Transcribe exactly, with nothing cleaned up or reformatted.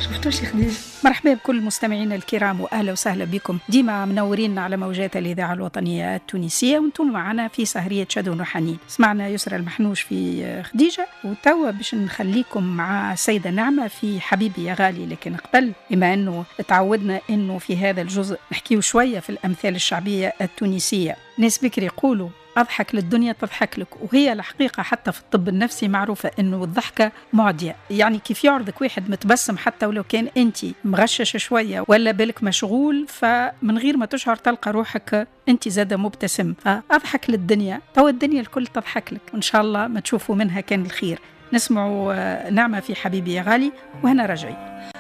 شفتوش يا خديجة؟ مرحبا بكل مستمعينا الكرام وأهلا وسهلا بكم. ديما منورين على موجات الإذاعة الوطنية التونسية وانتم معنا في سهرية شادون وحنين. سمعنا يسرى المحنوش في خديجة، وتوا باش نخليكم مع السيدة نعمة في حبيبي يا غالي. لكن قبل، بما أنه تعودنا أنه في هذا الجزء نحكيه شوية في الأمثال الشعبية التونسية. ناس بكري يقولوا أضحك للدنيا تضحك لك، وهي الحقيقة حتى في الطب النفسي معروفة أنه الضحكة معدية. يعني كيف يعرضك واحد متبسم حتى ولو كان أنت مغشش شوية ولا بالك مشغول، فمن غير ما تشعر تلقى روحك أنت زادة مبتسم. فأضحك للدنيا، تو الدنيا الكل تضحك لك، وإن شاء الله ما تشوفوا منها كان الخير. نسمعوا نعمة في حبيبي يا غالي وهنا رجعي.